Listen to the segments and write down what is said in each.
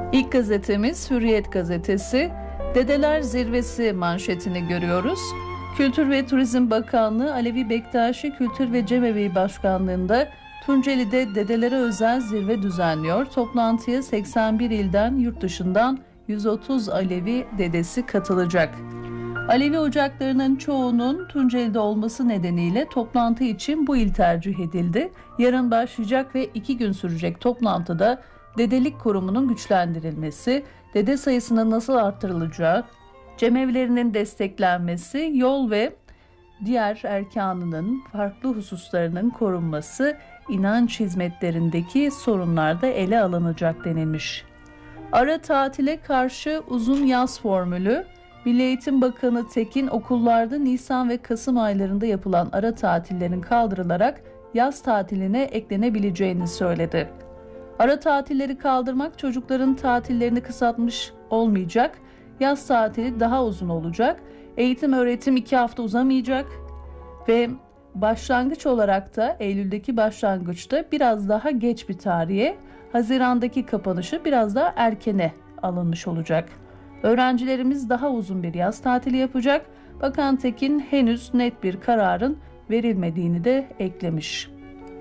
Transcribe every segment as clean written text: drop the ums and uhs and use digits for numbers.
İlk gazetemiz Hürriyet gazetesi. Dedeler Zirvesi manşetini görüyoruz. Kültür ve Turizm Bakanlığı Alevi Bektaşi Kültür ve Cemevi Başkanlığı'nda Tunceli'de dedelere özel zirve düzenliyor. Toplantıya 81 ilden, yurt dışından 130 Alevi dedesi katılacak. Alevi ocaklarının çoğunun Tunceli'de olması nedeniyle toplantı için bu il tercih edildi. Yarın başlayacak ve 2 gün sürecek toplantıda dedelik kurumunun güçlendirilmesi, dede sayısının nasıl artırılacağı, cemevlerinin desteklenmesi, yol ve diğer erkanının farklı hususlarının korunması, inanç hizmetlerindeki sorunlar da ele alınacak denilmiş. Ara tatile karşı uzun yaz formülü. Milli Eğitim Bakanı Tekin okullarda Nisan ve Kasım aylarında yapılan ara tatillerin kaldırılarak yaz tatiline eklenebileceğini söyledi. Ara tatilleri kaldırmak çocukların tatillerini kısaltmış olmayacak. Yaz tatili daha uzun olacak. Eğitim öğretim 2 hafta uzamayacak ve başlangıç olarak da Eylül'deki başlangıçta biraz daha geç bir tarihe, Haziran'daki kapanışı biraz daha erkene alınmış olacak. Öğrencilerimiz daha uzun bir yaz tatili yapacak. Bakan Tekin henüz net bir kararın verilmediğini de eklemiş.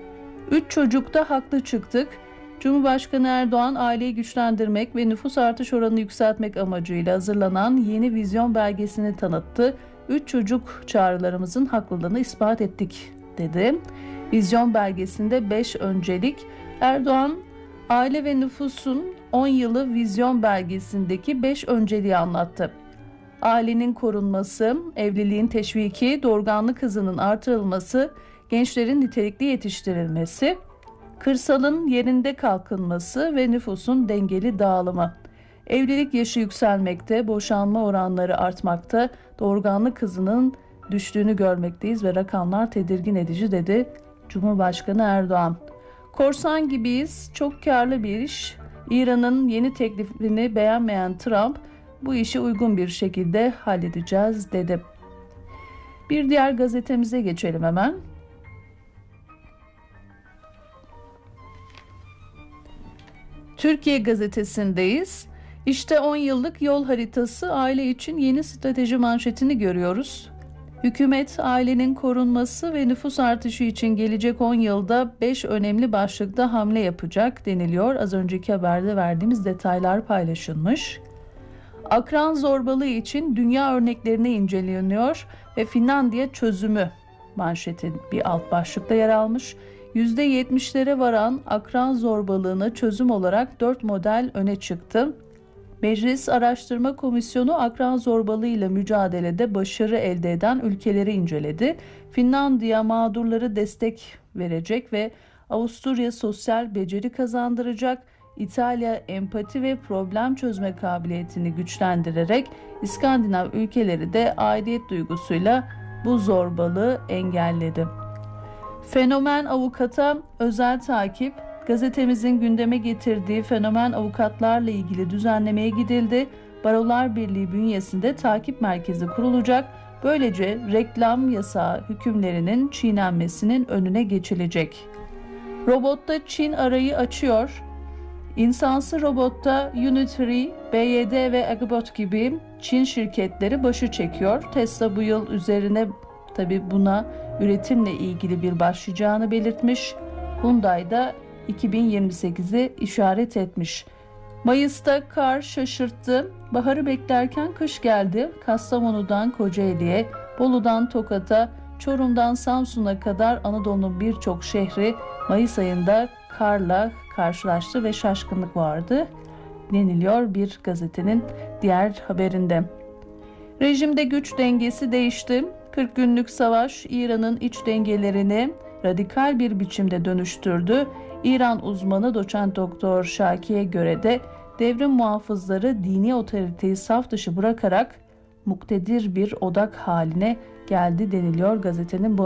3 çocukta haklı çıktık. Cumhurbaşkanı Erdoğan aileyi güçlendirmek ve nüfus artış oranını yükseltmek amacıyla hazırlanan yeni vizyon belgesini tanıttı. 3 çocuk çağrılarımızın haklılığını ispat ettik dedi. Vizyon belgesinde 5 öncelik. Erdoğan aile ve nüfusun 10 yılı vizyon belgesindeki 5 önceliği anlattı. Ailenin korunması, evliliğin teşviki, doğurganlık hızının artırılması, gençlerin nitelikli yetiştirilmesi, kırsalın yerinde kalkınması ve nüfusun dengeli dağılımı. Evlilik yaşı yükselmekte, boşanma oranları artmakta, doğurganlık hızının düştüğünü görmekteyiz ve rakamlar tedirgin edici dedi Cumhurbaşkanı Erdoğan. Korsan gibiyiz, çok karlı bir iş. İran'ın yeni teklifini beğenmeyen Trump, bu işi uygun bir şekilde halledeceğiz dedi. Bir diğer gazetemize geçelim hemen. Türkiye gazetesindeyiz. İşte 10 yıllık yol haritası, aile için yeni strateji manşetini görüyoruz. Hükümet ailenin korunması ve nüfus artışı için gelecek 10 yılda 5 önemli başlıkta hamle yapacak deniliyor. Az önceki haberde verdiğimiz detaylar paylaşılmış. Akran zorbalığı için dünya örneklerini inceleniyor ve Finlandiya çözümü manşeti bir alt başlıkta yer almış. %70'lere varan akran zorbalığına çözüm olarak 4 model öne çıktı. Meclis Araştırma Komisyonu akran zorbalığıyla mücadelede başarı elde eden ülkeleri inceledi. Finlandiya mağdurları destek verecek ve Avusturya sosyal beceri kazandıracak. İtalya empati ve problem çözme kabiliyetini güçlendirerek İskandinav ülkeleri de aidiyet duygusuyla bu zorbalığı engelledi. Fenomen avukata özel takip. Gazetemizin gündeme getirdiği fenomen avukatlarla ilgili düzenlemeye gidildi. Barolar Birliği bünyesinde takip merkezi kurulacak. Böylece reklam yasağı hükümlerinin çiğnenmesinin önüne geçilecek. Robotta Çin arayı açıyor. İnsansı robotta Unitree, BYD ve Agobot gibi Çin şirketleri başı çekiyor. Tesla bu yıl üzerine buna üretimle ilgili bir başlayacağını belirtmiş. Hyundai da 2028'i işaret etmiş. Mayıs'ta kar şaşırttı. Baharı beklerken kış geldi. Kastamonu'dan Kocaeli'ye, Bolu'dan Tokat'a, Çorum'dan Samsun'a kadar Anadolu'nun birçok şehri Mayıs ayında karla karşılaştı ve şaşkınlık vardı deniliyor bir gazetenin diğer haberinde. Rejimde güç dengesi değişti. 40 günlük savaş İran'ın iç dengelerini radikal bir biçimde dönüştürdü. İran uzmanı doçent doktor Şaki'ye göre de devrim muhafızları dini otoriteyi saf dışı bırakarak muktedir bir odak haline geldi deniliyor gazetenin bu